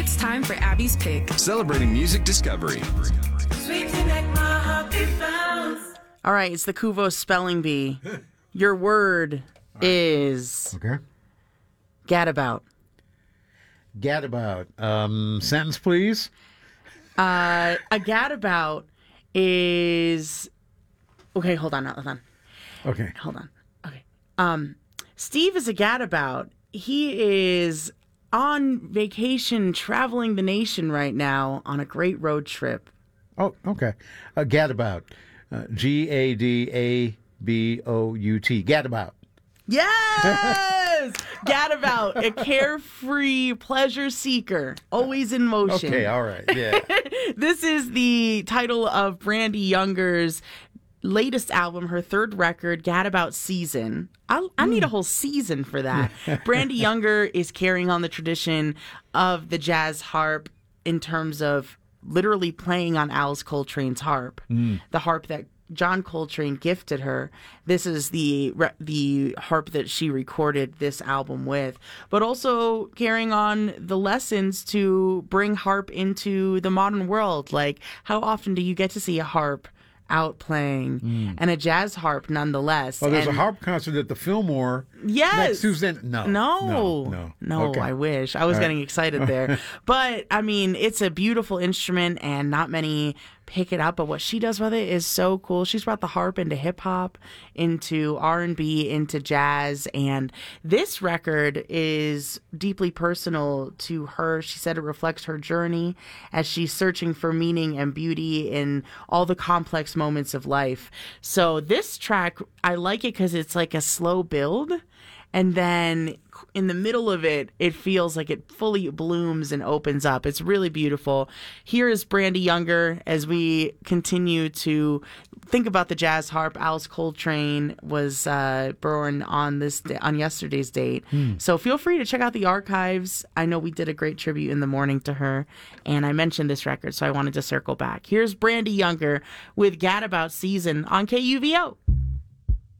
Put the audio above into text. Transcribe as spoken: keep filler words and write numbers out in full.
It's time for Abby's Pick. Celebrating music discovery. All right, it's the Kuvo Spelling Bee. Your word right. is okay. Gadabout. Gadabout. Um, sentence, please. Uh, a gadabout is okay. Hold on, hold on. Okay, hold on. Okay. Um, Steve is a gadabout. He is on vacation, traveling the nation right now on a great road trip. Oh, okay. A gadabout. Uh, G A D A B O U T. Gadabout. Yes! Gadabout, a carefree pleasure seeker, always in motion. Okay, all right, yeah. This is the title of Brandy Younger's latest album, her third record, Gadabout Season. I, I need a whole season for that. Brandy Younger is carrying on the tradition of the jazz harp in terms of literally playing on Alice Coltrane's harp, mm. the harp that John Coltrane gifted her. This is the the harp that she recorded this album with, but also carrying on the lessons to bring harp into the modern world. Like, how often do you get to see a harp out playing mm. and a jazz harp nonetheless? Oh, there's and, a harp concert at the Fillmore. Yes. Next Tuesday. No. No. No. No. no okay. I wish. I was All getting right. excited there. But, I mean, it's a beautiful instrument and not many pick it up, but what she does with it is so cool. She's brought the harp into hip-hop, into R and B, into jazz, and this record is deeply personal to her. She said it reflects her journey as she's searching for meaning and beauty in all the complex moments of life. So this track, I like it because it's like a slow build, and then in the middle of it, it feels like it fully blooms and opens up. It's really beautiful. Here is Brandy Younger as we continue to think about the jazz harp. Alice Coltrane was uh, born on this on yesterday's date. Hmm. So feel free to check out the archives. I know we did a great tribute in the morning to her, and I mentioned this record, so I wanted to circle back. Here's Brandy Younger with Gadabout Season on K U V O.